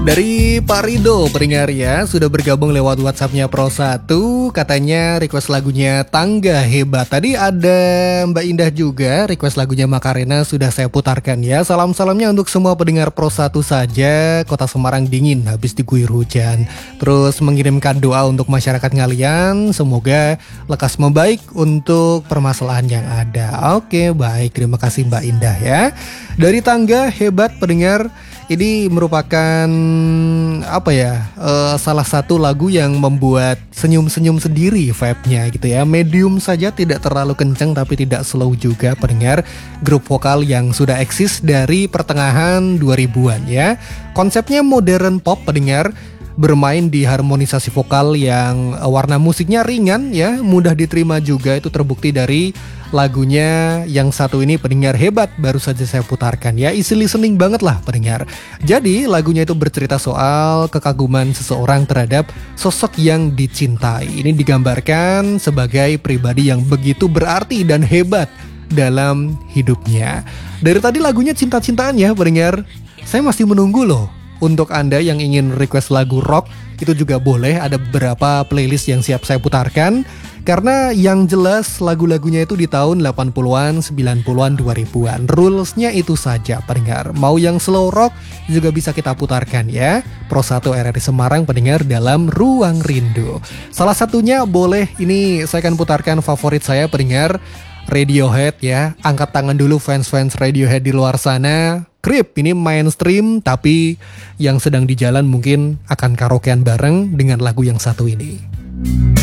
Dari Pak Rido pendengar ya, sudah bergabung lewat WhatsApp-nya Pro1. Katanya request lagunya Tangga Hebat. Tadi ada Mbak Indah juga request lagunya Macarena, sudah saya putarkan ya. Salam-salamnya untuk semua pendengar Pro1 saja. Kota Semarang dingin habis diguyur hujan. Terus mengirimkan doa untuk masyarakat ngalian, semoga lekas membaik untuk permasalahan yang ada. Oke, baik, terima kasih Mbak Indah ya. Dari Tangga Hebat pendengar, ini merupakan salah satu lagu yang membuat senyum-senyum sendiri vibe-nya gitu ya. Medium saja, tidak terlalu kenceng tapi tidak slow juga pendengar. Grup vokal yang sudah eksis dari pertengahan 2000-an ya. Konsepnya modern pop pendengar, bermain di harmonisasi vokal yang warna musiknya ringan ya, mudah diterima juga. Itu terbukti dari lagunya yang satu ini pendengar hebat, baru saja saya putarkan ya. Easy listening banget lah pendengar. Jadi lagunya itu bercerita soal kekaguman seseorang terhadap sosok yang dicintai. Ini digambarkan sebagai pribadi yang begitu berarti dan hebat dalam hidupnya. Dari tadi lagunya cinta-cintaan ya pendengar. Saya masih menunggu loh. Untuk Anda yang ingin request lagu rock, itu juga boleh, ada beberapa playlist yang siap saya putarkan. Karena yang jelas lagu-lagunya itu di tahun 80-an, 90-an, 2000-an. Rulesnya itu saja pendengar. Mau yang slow rock juga bisa kita putarkan ya. Pro1 RRI Semarang pendengar dalam Ruang Rindu. Salah satunya boleh, ini saya akan putarkan favorit saya pendengar, Radiohead ya. Angkat tangan dulu fans-fans Radiohead di luar sana. Creep ini mainstream, tapi yang sedang di jalan mungkin akan karaokean bareng dengan lagu yang satu ini.